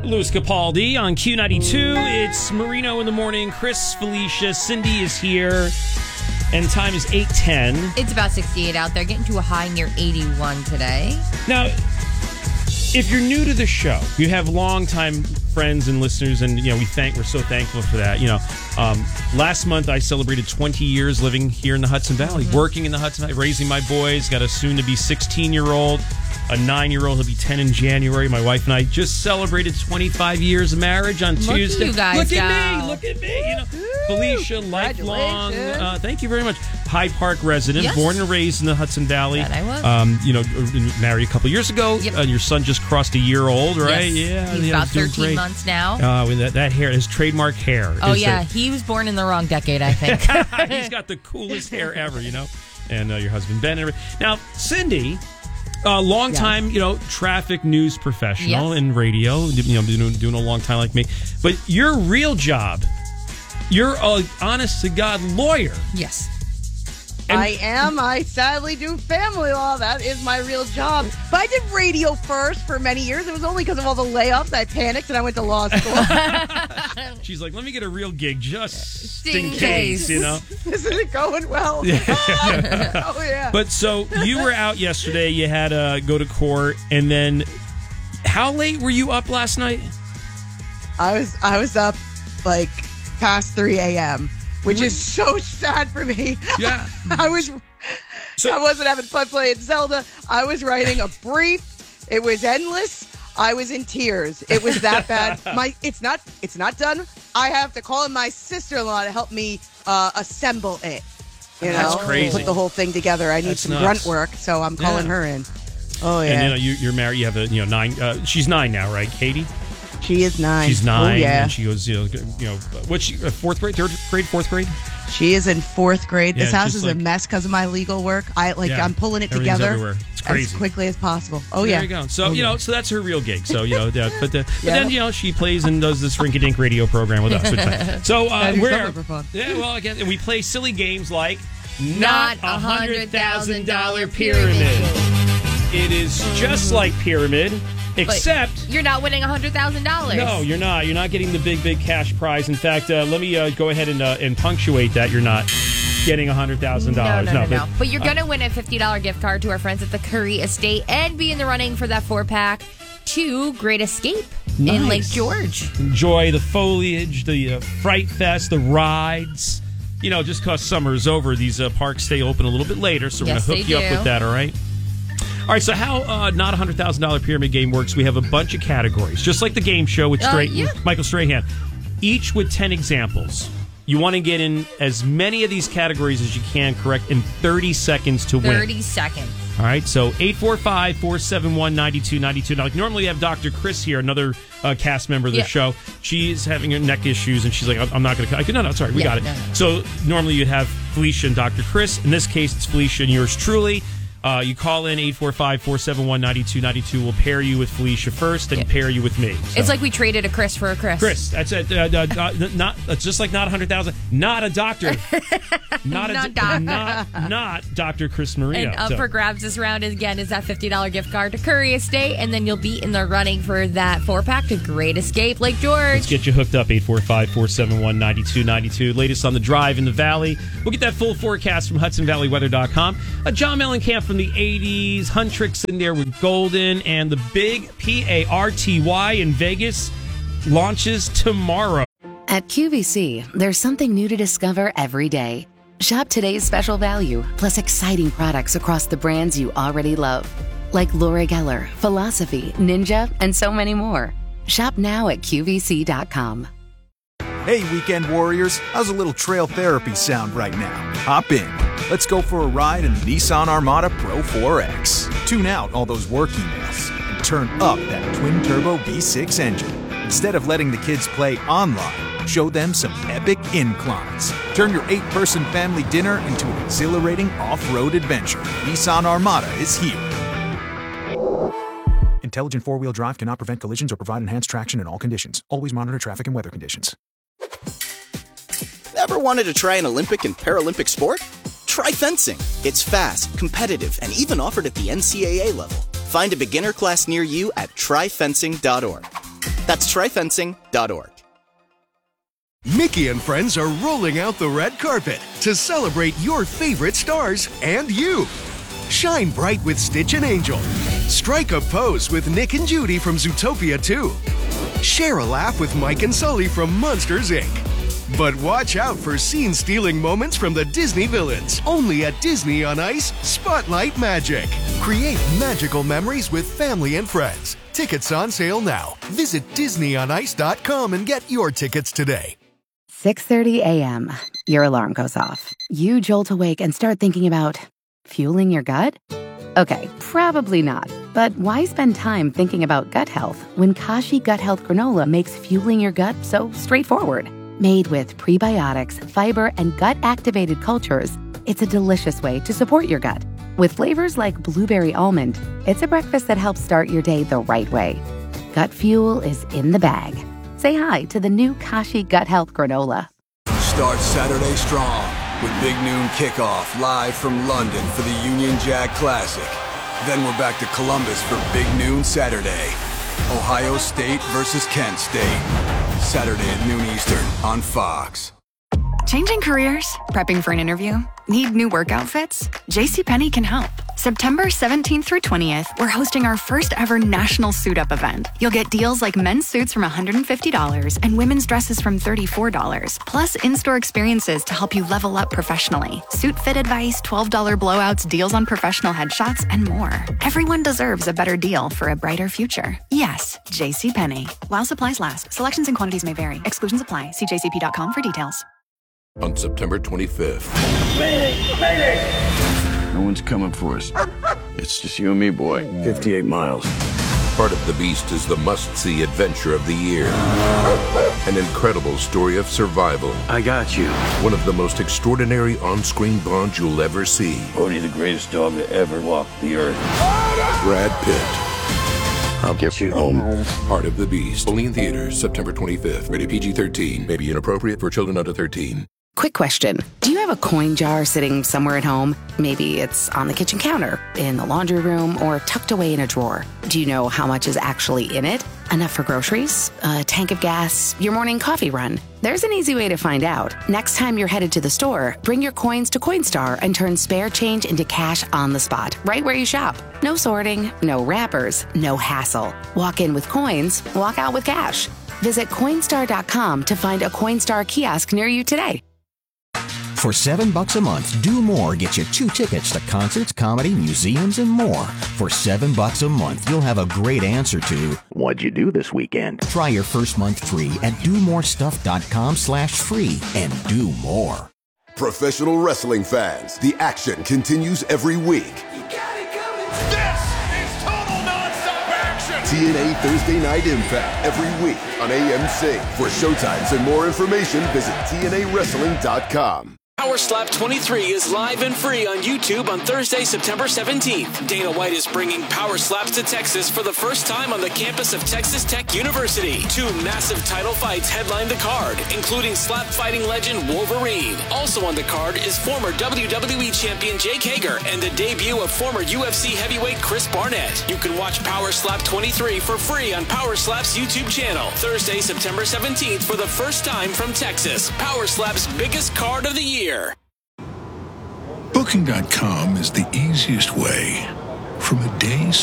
Louis Capaldi on Q92. It's Marino in the morning. Chris, Felicia, Cindy is here. And time is 8:10. It's about 68 out there, getting to a high near 81 today. Now, if you're new to the show, you have longtime friends and listeners, and we're so thankful for that. Last month I celebrated 20 years living here in the Hudson Valley, working in the Hudson Valley, raising my boys. Got a soon-to-be 16-year-old, a 9-year-old. He'll be 10 in January. My wife and I just celebrated 25 years of marriage on Tuesday. You guys Look at me! Felicia, lifelong. Thank you very much. Hyde Park resident, yes. Born and raised in the Hudson Valley. That I was. Married a couple years ago. Yep. Your son just crossed a year old, right? Yes. Yeah, he's about doing 13 great. months now. With that hair, his trademark hair. Oh yeah, he was born in the wrong decade, I think. He's got the coolest hair ever, And your husband Ben. Now, Cindy. Long time, traffic news professional in radio, doing a long time like me. But your real job, you're an honest to God lawyer. Yes. And I am. I sadly do family law. That is my real job. But I did radio first for many years. It was only because of all the layoffs I panicked and I went to law school. She's like, let me get a real gig just in case, This isn't going well. Yeah. Oh, yeah. But so you were out yesterday. You had to go to court. And then how late were you up last night? I was up like past 3 a.m., which is so sad for me. Yeah. I wasn't having fun playing Zelda. I was writing a brief. It was endless. I was in tears. It was that bad. It's not done. I have to call in my sister-in-law to help me assemble it. That's crazy. Put the whole thing together. I need some grunt work, so I'm calling her in. Oh yeah. And you're married. You have a 9. She's 9 now, right, Katie? She is 9. She's 9, oh, yeah. And she goes, what's she, 4th grade, 3rd grade, 4th grade? She is in 4th grade. This house is like, a mess because of my legal work. I'm pulling it together everywhere. It's crazy. As quickly as possible. Oh, there yeah. There you go. So, so that's her real gig. So, but then, she plays and does this rinky-dink radio program with us. Which is so, we're... For fun. Yeah, well, again, we play silly games like Not $100,000 Pyramid. It is just like Pyramid. Except you're not winning $100,000. No, you're not. You're not getting the big cash prize. In fact, let me go ahead and punctuate that you're not getting $100,000. No. But you're going to win a $50 gift card to our friends at the Curry Estate and be in the running for that 4-pack to Great Escape in Lake George. Enjoy the foliage, the Fright Fest, the rides. Just because summer is over, these parks stay open a little bit later, so we're going to hook you up with that, all right? All right, so how not $100,000 Pyramid Game works, we have a bunch of categories, just like the game show with Michael Strahan, each with 10 examples. You want to get in as many of these categories as you can correct in 30 seconds to win. 30 seconds. All right, so 845-471-9292. Now, like normally we have Dr. Chris here, another cast member of the show. She's having neck issues, and she's like, I'm not going to... No, sorry, we got it. No. So normally you'd have Felicia and Dr. Chris. In this case, it's Felicia and yours truly. You call in 845-471-9292. We'll pair you with Felicia first, then pair you with me. So. It's like we traded a Chris for a Chris. Chris, that's it. It's just like not 100,000. Not a doctor. Not Dr. Chris Maria. And up for grabs this round again is that $50 gift card to Curry Estate, and then you'll be in the running for that 4-pack to Great Escape Lake George. Let's get you hooked up. 845-471-9292. Latest on the drive in the valley. We'll get that full forecast from HudsonValleyWeather.com. John Mellencamp from the 80s, Huntrix in there with Golden, and the big PARTY in Vegas launches tomorrow. At QVC, there's something new to discover every day. Shop today's special value, plus exciting products across the brands you already love, like Laura Geller, Philosophy, Ninja, and so many more. Shop now at QVC.com. Hey, weekend warriors, how's a little trail therapy sound right now? Hop in. Let's go for a ride in the Nissan Armada Pro 4X. Tune out all those work emails and turn up that twin-turbo V6 engine. Instead of letting the kids play online, show them some epic inclines. Turn your 8-person family dinner into an exhilarating off-road adventure. Nissan Armada is here. Intelligent four-wheel drive cannot prevent collisions or provide enhanced traction in all conditions. Always monitor traffic and weather conditions. Ever wanted to try an Olympic and Paralympic sport? Try fencing. It's fast, competitive, and even offered at the NCAA level. Find a beginner class near you at tryfencing.org. That's tryfencing.org. Mickey and friends are rolling out the red carpet to celebrate your favorite stars and you. Shine bright with Stitch and Angel. Strike a pose with Nick and Judy from Zootopia 2. Share a laugh with Mike and Sully from Monsters, Inc. But watch out for scene-stealing moments from the Disney villains. Only at Disney on Ice Spotlight Magic. Create magical memories with family and friends. Tickets on sale now. Visit DisneyOnIce.com and get your tickets today. 6:30 a.m. Your alarm goes off. You jolt awake and start thinking about fueling your gut? Okay, probably not. But why spend time thinking about gut health when Kashi Gut Health Granola makes fueling your gut so straightforward? Made with prebiotics, fiber, and gut-activated cultures, it's a delicious way to support your gut. With flavors like blueberry almond, it's a breakfast that helps start your day the right way. Gut fuel is in the bag. Say hi to the new Kashi Gut Health Granola. Start Saturday strong with Big Noon Kickoff live from London for the Union Jack Classic. Then we're back to Columbus for Big Noon Saturday. Ohio State versus Kent State. Saturday at noon Eastern on Fox. Changing careers? Prepping for an interview? Need new work outfits? JCPenney can help. September 17th through 20th, we're hosting our first ever national suit up event. You'll get deals like men's suits from $150 and women's dresses from $34, plus in-store experiences to help you level up professionally. Suit fit advice, $12 blowouts, deals on professional headshots, and more. Everyone deserves a better deal for a brighter future. Yes, JCPenney. While supplies last, selections and quantities may vary. Exclusions apply. See jcp.com for details. On September 25th. No one's coming for us. It's just you and me, boy. 58 miles. Part of the Beast is the must-see adventure of the year. An incredible story of survival. I got you. One of the most extraordinary on-screen bonds you'll ever see. Bodhi, the greatest dog that ever walked the earth. Brad Pitt. I'll get you home. Part of the Beast. Only in theaters, September 25th. Rated PG-13. May be inappropriate for children under 13. Quick question. Do you have a coin jar sitting somewhere at home? Maybe it's on the kitchen counter, in the laundry room, or tucked away in a drawer. Do you know how much is actually in it? Enough for groceries? A tank of gas? Your morning coffee run? There's an easy way to find out. Next time you're headed to the store, bring your coins to Coinstar and turn spare change into cash on the spot, right where you shop. No sorting, no wrappers, no hassle. Walk in with coins, walk out with cash. Visit Coinstar.com to find a Coinstar kiosk near you today. For $7 a month, Do More gets you 2 tickets to concerts, comedy, museums, and more. For $7 a month, you'll have a great answer to What'd you do this weekend? Try your first month free at domorestuff.com/free and do more. Professional wrestling fans, the action continues every week. This is total nonstop action! TNA Thursday Night Impact every week on AMC. For showtimes and more information, visit TNAWrestling.com. Power Slap 23 is live and free on YouTube on Thursday, September 17th. Dana White is bringing Power Slaps to Texas for the first time on the campus of Texas Tech University. 2 massive title fights headline the card, including slap fighting legend Wolverine. Also on the card is former WWE champion Jake Hager and the debut of former UFC heavyweight Chris Barnett. You can watch Power Slap 23 for free on Power Slap's YouTube channel. Thursday, September 17th for the first time from Texas. Power Slap's biggest card of the year. Booking.com is the easiest way. From a day's